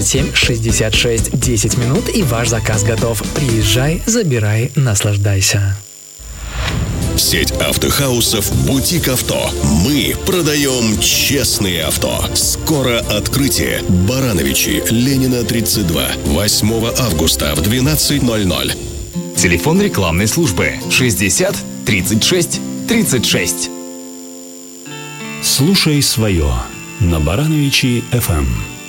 766 10 минут и ваш заказ готов. Приезжай, забирай, наслаждайся. Сеть автохаусов «Бутик Авто». Мы продаем честные авто. Скоро открытие. Барановичи, Ленина, 32. 8 августа в 12:00. Телефон рекламной службы 60 36 36. Слушай свое на Барановичи FM.